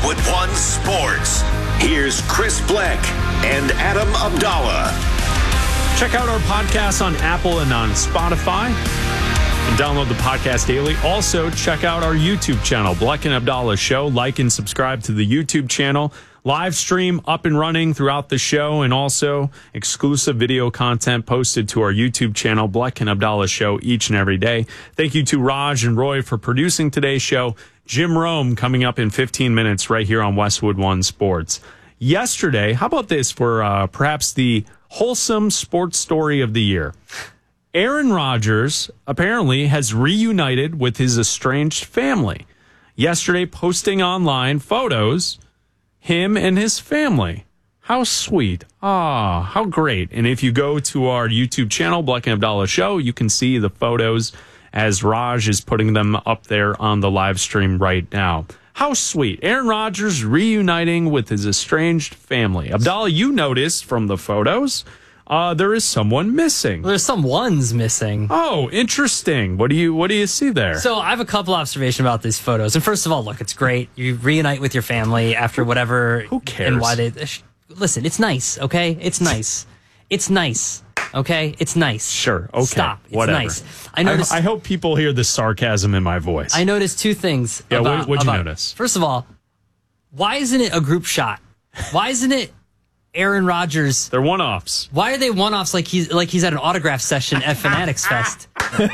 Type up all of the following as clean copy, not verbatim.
Westwood One Sports. Here's Chris Bleck and Adam Abdallah. Check out our podcast on Apple and on Spotify. And download the podcast daily. Also, check out our YouTube channel, Bleck and Abdallah Show. Like and subscribe to the YouTube channel. Live stream up and running throughout the show, and also exclusive video content posted to our YouTube channel, Bleck and Abdallah Show, each and every day. Thank you to Raj and Roy for producing today's show. Jim Rome coming up in 15 minutes right here on Westwood One Sports. Yesterday, how about this for perhaps the wholesome sports story of the year? Aaron Rodgers apparently has reunited with his estranged family. Yesterday, posting online photos, him and his family. How sweet. Ah, how great. And if you go to our YouTube channel, Bleck and Abdallah Show, you can see the photos as Raj is putting them up there on the live stream right now. How sweet. Aaron Rodgers reuniting with his estranged family. Abdallah, you noticed from the photos, there is someone missing. Well, there's someone's missing. Oh, interesting. What do you see there? So I have a couple observations about these photos. And first of all, look, it's great. You reunite with your family after whatever. Who cares? And why they listen. It's nice, okay? It's nice. It's nice, okay? It's nice. Sure. Okay. Stop. It's whatever. nice. I hope people hear the sarcasm in my voice. I noticed two things. Yeah. What'd you notice? First of all, why isn't it a group shot? Why isn't it Aaron Rodgers? They're one-offs. Why are they one-offs like he's at an autograph session at Fanatics Fest?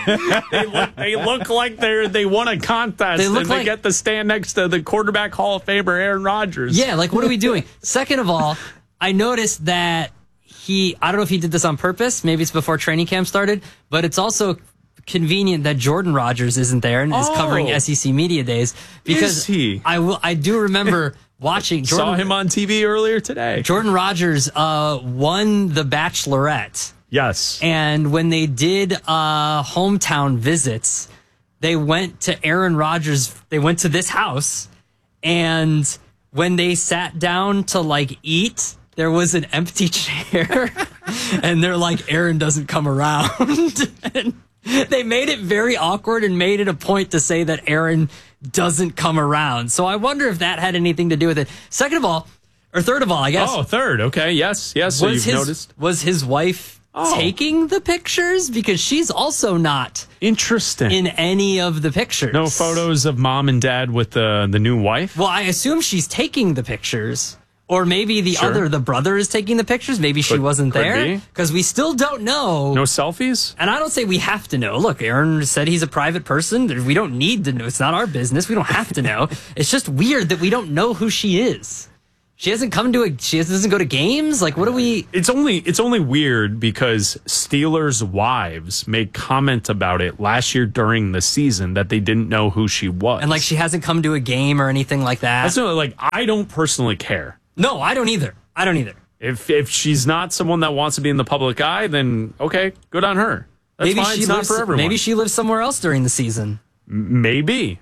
They look like they won a contest. They get to stand next to the quarterback Hall of Famer Aaron Rodgers. Yeah, like what are we doing? Second of all, I noticed that I don't know if he did this on purpose. Maybe it's before training camp started, but it's also convenient that Jordan Rodgers isn't there and is covering SEC Media Days because is he? I do remember watching Jordan. Saw him on TV earlier today. Jordan Rodgers won The Bachelorette. Yes. And when they did hometown visits, they went to Aaron Rodgers. They went to this house, and when they sat down to eat, there was an empty chair, and they're like, Aaron doesn't come around. And they made it very awkward and made it a point to say that Aaron doesn't come around. So I wonder if that had anything to do with it. Third of all, I guess. Oh, third. Okay. Yes. So you've noticed. Was his wife taking the pictures? Because she's also not interesting in any of the pictures. No photos of mom and dad with the new wife? Well, I assume she's taking the pictures. Or maybe the brother is taking the pictures. Maybe she wasn't there. Because we still don't know. No selfies? And I don't say we have to know. Look, Aaron said he's a private person. We don't need to know. It's not our business. We don't have to know. It's just weird that we don't know who she is. She doesn't go to games? Like, what do we... It's only weird because Steelers' wives made comment about it last year during the season that they didn't know who she was. And, she hasn't come to a game or anything like that. That's not, I don't personally care. No, I don't either. If she's not someone that wants to be in the public eye, then okay, good on her. That's fine. It's not for everyone. Maybe she lives somewhere else during the season. Maybe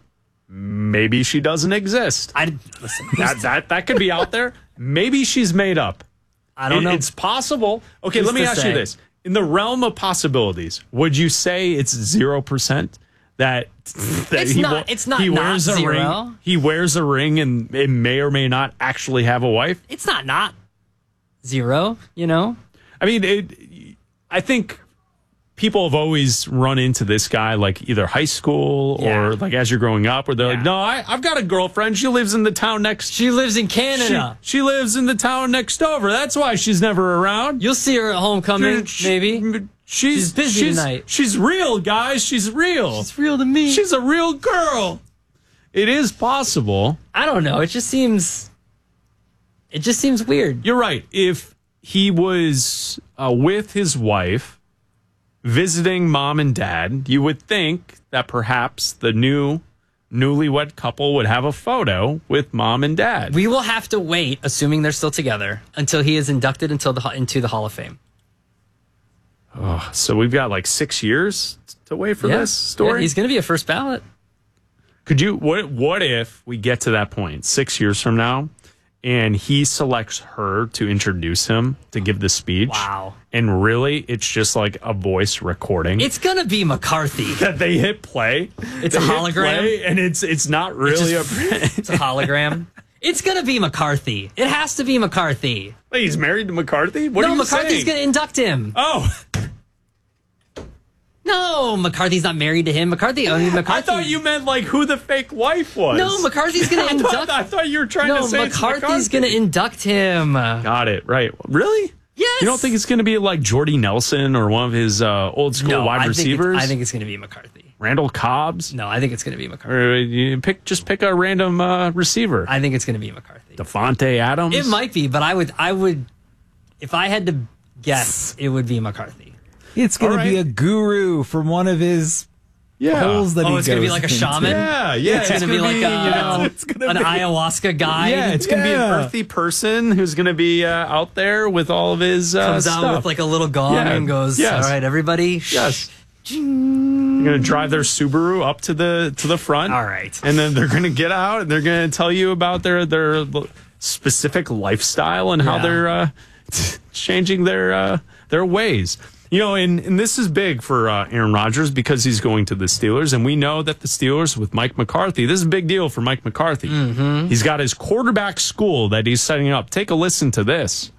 she doesn't exist. Listen, that could be out there. Maybe she's made up. I don't know. It's possible. Okay, let me ask you this: in the realm of possibilities, would you say it's 0%? That he wears a ring. He wears a ring and it may or may not actually have a wife. It's not zero. I mean, I think people have always run into this guy either high school or as you're growing up, where they're like, no, I've got a girlfriend. She lives in the town next. She lives in Canada. She lives in the town next over. That's why she's never around. You'll see her at homecoming, maybe. She's busy tonight. She's real, guys. She's real. She's real to me. She's a real girl. It is possible. I don't know. It just seems weird. You're right. If he was with his wife, visiting mom and dad, you would think that perhaps the newlywed couple would have a photo with mom and dad. We will have to wait, assuming they're still together, until he is inducted into the Hall of Fame. Oh, so we've got 6 years to wait for this story? Yeah, he's going to be a first ballot. Could you? What if we get to that point 6 years from now, and he selects her to introduce him to give the speech? Wow! And really, it's just a voice recording. It's gonna be McCarthy. That they hit play. It's a hologram, and it's not really it's a hologram. It's going to be McCarthy. It has to be McCarthy. Wait, he's married to McCarthy? What are you McCarthy's saying? going to induct him. Oh, No, McCarthy's not married to him. McCarthy. I thought you meant like who the fake wife was. No, McCarthy's going to induct. I thought you were trying to say McCarthy's going to induct him. Got it, right. Really? Yes. You don't think it's going to be like Jordy Nelson or one of his old school wide receivers? I think it's going to be McCarthy. Randall Cobbs? No, I think it's going to be McCarthy. Or you pick a random receiver. I think it's going to be McCarthy. Devontae Adams? It might be, but I would, if I had to guess, it would be McCarthy. It's going to be a guru from one of his holes that he goes it's going to be like a shaman? Yeah. It's going to be like an ayahuasca guy. Yeah, it's going to be an earthy person who's going to be out there with all of his Comes stuff. out with like a little gong and goes, all right, everybody. Yes. You're going to drive their Subaru up to the front. All right. And then they're going to get out and they're going to tell you about their specific lifestyle and how they're changing their ways. You know, and this is big for Aaron Rodgers because he's going to the Steelers. And we know that the Steelers with Mike McCarthy, this is a big deal for Mike McCarthy. Mm-hmm. He's got his quarterback school that he's setting up. Take a listen to this.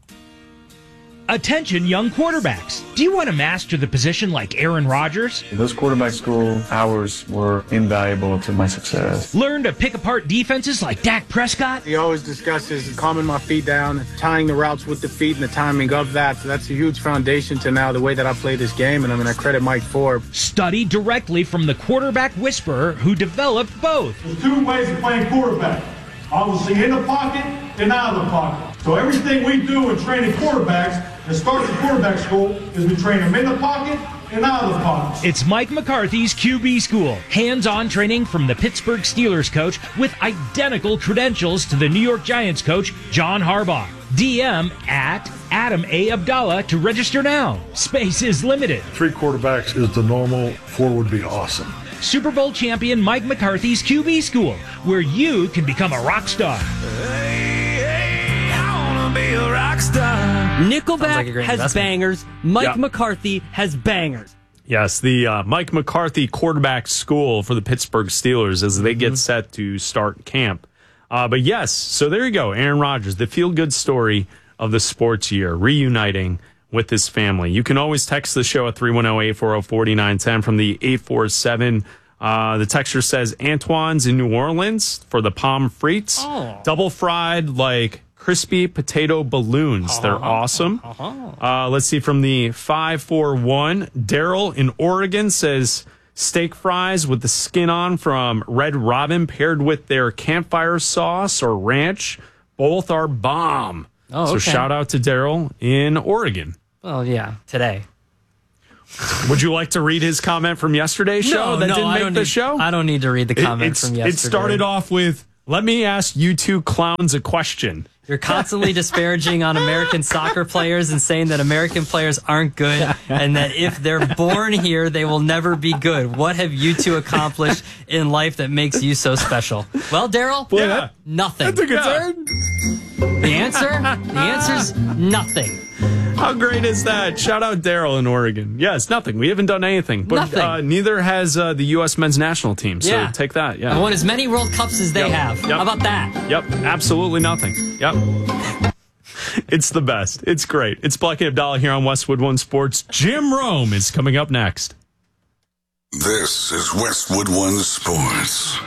Attention, young quarterbacks. Do you want to master the position like Aaron Rodgers? Those quarterback school hours were invaluable to my success. Learn to pick apart defenses like Dak Prescott? He always discusses calming my feet down, tying the routes with the feet and the timing of that. So that's a huge foundation to now the way that I play this game. And I mean, I credit Mike for. Study directly from the quarterback whisperer who developed both. There's two ways of playing quarterback. Obviously in the pocket and out of the pocket. So everything we do in training quarterbacks that starts at quarterback school is we train them in the pocket and out of the pocket. It's Mike McCarthy's QB School. Hands-on training from the Pittsburgh Steelers coach with identical credentials to the New York Giants coach, John Harbaugh. DM at Adam A. Abdallah to register now. Space is limited. 3 quarterbacks is the normal. 4 would be awesome. Super Bowl champion Mike McCarthy's QB School, where you can become a rock star. Nickelback has bangers. Mike McCarthy has bangers. Yes, the Mike McCarthy quarterback school for the Pittsburgh Steelers as they get set to start camp. But yes, so there you go. Aaron Rodgers, the feel-good story of the sports year, reuniting with his family. You can always text the show at 310-840-4910 from the 847. The texter says Antoine's in New Orleans for the pommes frites. Double fried like crispy potato balloons. They're awesome. Let's see, from the 541, Daryl in Oregon says steak fries with the skin on from Red Robin paired with their campfire sauce or ranch. Both are bomb. So shout out to Daryl in Oregon. Well, yeah, today. Would you like to read his comment from yesterday's show that didn't make the show? I don't need to read the comment from yesterday. It started off with, let me ask you two clowns a question. You're constantly disparaging on American soccer players and saying that American players aren't good and that if they're born here, they will never be good. What have you two accomplished in life that makes you so special? Well, Daryl, nothing. That's a good turn. The answer's nothing. How great is that? Shout out Daryl in Oregon. Yes, nothing. We haven't done anything. But neither has the U.S. men's national team. So take that. Yeah. I won as many World Cups as they have. How about that? Yep. Absolutely nothing. Yep. It's the best. It's great. It's Black and Abdallah here on Westwood One Sports. Jim Rome is coming up next. This is Westwood One Sports.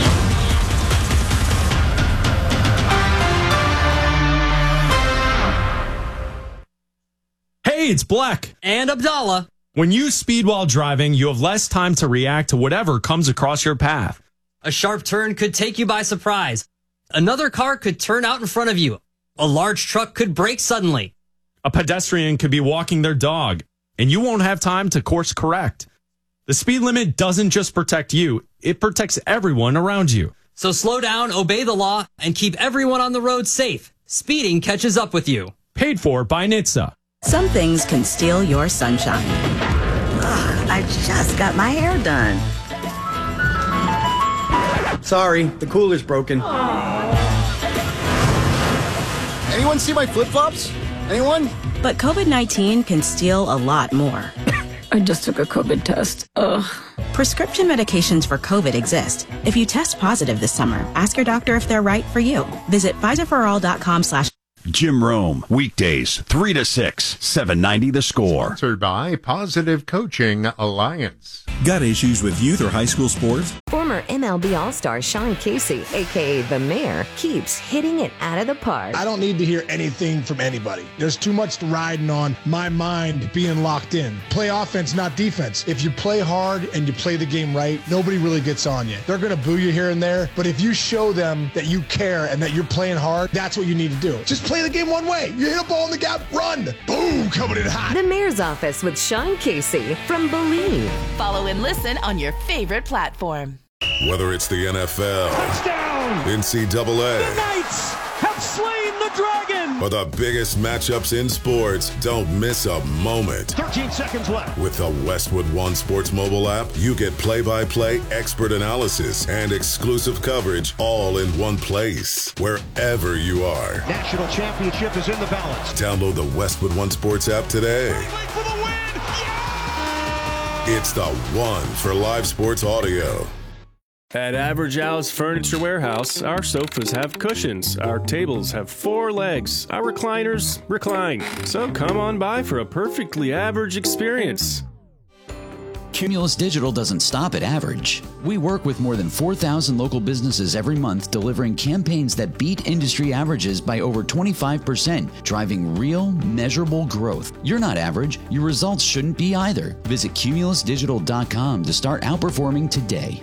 Hey, it's Black and Abdallah. When you speed while driving, you have less time to react to whatever comes across your path. A sharp turn could take you by surprise. Another car could turn out in front of you. A large truck could brake suddenly. A pedestrian could be walking their dog, and you won't have time to course correct. The speed limit doesn't just protect you, it protects everyone around you. So slow down, obey the law, and keep everyone on the road safe. Speeding catches up with you. Paid for by NHTSA. Some things can steal your sunshine. Ugh, I just got my hair done. Sorry, the cooler's broken. Anyone see my flip-flops? Anyone? But COVID-19 can steal a lot more. I just took a COVID test. Ugh. Prescription medications for COVID exist. If you test positive this summer, ask your doctor if they're right for you. Visit PfizerForAll.com/. Jim Rome, weekdays, 3 to 6, 790 The Score. Sponsored by Positive Coaching Alliance. Got issues with youth or high school sports? Former MLB All-Star Sean Casey, a.k.a. The Mayor, keeps hitting it out of the park. I don't need to hear anything from anybody. There's too much riding on my mind being locked in. Play offense, not defense. If you play hard and you play the game right, nobody really gets on you. They're going to boo you here and there, but if you show them that you care and that you're playing hard, that's what you need to do. Just play the game one way. You hit a ball in the gap, run. Boom, coming in hot. The Mayor's Office with Sean Casey from Believe. Follow and listen on your favorite platform. Whether it's the NFL, touchdown, NCAA, the Knights have slain the dragon, or the biggest matchups in sports, don't miss a moment. 13 seconds left. With the Westwood One Sports mobile app, you get play-by-play expert analysis and exclusive coverage all in one place, wherever you are. National championship is in the balance. Download the Westwood One Sports app today. For the win. Yeah! It's the one for live sports audio. At Average Al's Furniture Warehouse, our sofas have cushions, our tables have 4 legs, our recliners recline. So come on by for a perfectly average experience. Cumulus Digital doesn't stop at average. We work with more than 4,000 local businesses every month, delivering campaigns that beat industry averages by over 25%, driving real, measurable growth. You're not average. Your results shouldn't be either. Visit cumulusdigital.com to start outperforming today.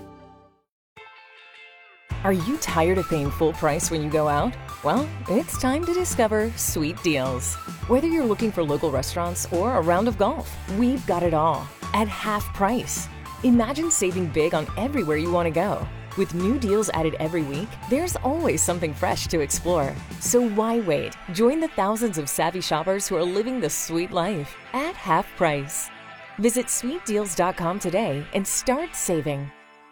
Are you tired of paying full price when you go out? Well, it's time to discover Sweet Deals. Whether you're looking for local restaurants or a round of golf, we've got it all at half price. Imagine saving big on everywhere you want to go. With new deals added every week, there's always something fresh to explore. So why wait? Join the thousands of savvy shoppers who are living the sweet life at half price. Visit sweetdeals.com today and start saving.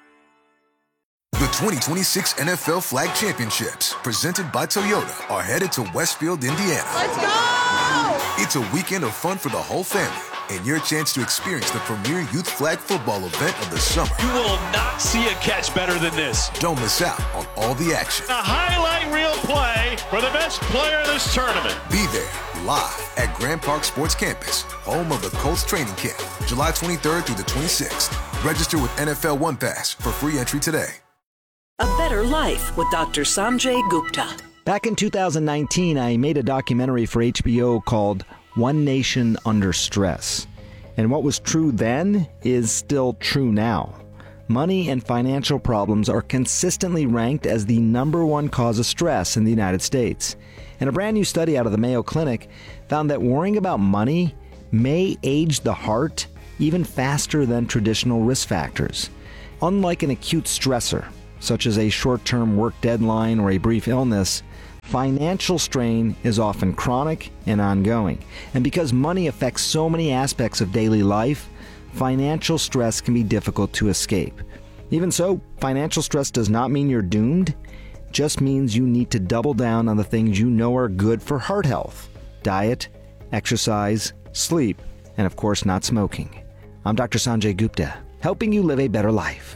The 2026 NFL Flag Championships, presented by Toyota, are headed to Westfield, Indiana. Let's go! It's a weekend of fun for the whole family and your chance to experience the premier youth flag football event of the summer. You will not see a catch better than this. Don't miss out on all the action. A highlight reel play for the best player of this tournament. Be there live at Grand Park Sports Campus, home of the Colts training camp, July 23rd through the 26th. Register with NFL One Pass for free entry today. A Better Life with Dr. Sanjay Gupta. Back in 2019, I made a documentary for HBO called One Nation Under Stress. And what was true then is still true now. Money and financial problems are consistently ranked as the #1 cause of stress in the United States. And a brand new study out of the Mayo Clinic found that worrying about money may age the heart even faster than traditional risk factors. Unlike an acute stressor, such as a short-term work deadline or a brief illness, financial strain is often chronic and ongoing. And because money affects so many aspects of daily life, financial stress can be difficult to escape. Even so, financial stress does not mean you're doomed. It just means you need to double down on the things you know are good for heart health: diet, exercise, sleep, and of course not smoking. I'm Dr. Sanjay Gupta, helping you live a better life.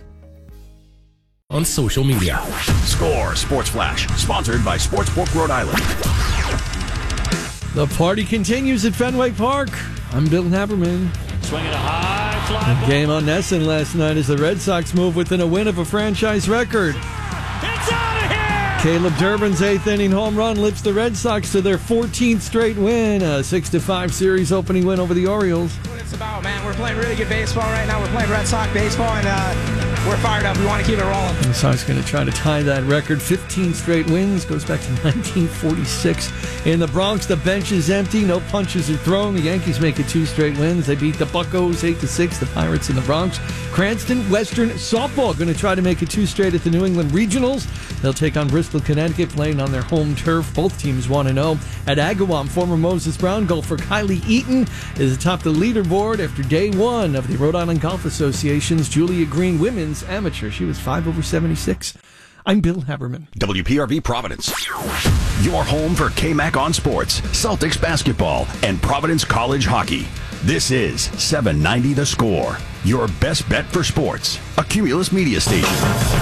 On social media. Score Sports Flash, sponsored by Sportsbook Rhode Island. The party continues at Fenway Park. I'm Bill Haberman. Swinging a high fly. Game on Nesson last night as the Red Sox move within a win of a franchise record. It's out of here! Caleb Durbin's 8th inning home run lifts the Red Sox to their 14th straight win, a 6-5 series opening win over the Orioles. What it's about, man. We're playing really good baseball right now. We're playing Red Sox baseball, and we're fired up. We want to keep it rolling. The Sox going to try to tie that record. 15 straight wins. Goes back to 1946. In the Bronx, the bench is empty. No punches are thrown. The Yankees make it 2 straight wins. They beat the Buccos 8-6. The Pirates in the Bronx. Cranston Western softball going to try to make it 2 straight at the New England Regionals. They'll take on Bristol, Connecticut, playing on their home turf. Both teams 1-0. At Agawam, former Moses Brown golfer Kylie Eaton is atop the leaderboard after day 1 of the Rhode Island Golf Association's Julia Green Women's Amateur. She was 5 over 76. I'm Bill Haberman. WPRV Providence. Your home for KMAC on sports, Celtics basketball, and Providence College hockey. This is 790 The Score, your best bet for sports. A Cumulus media station.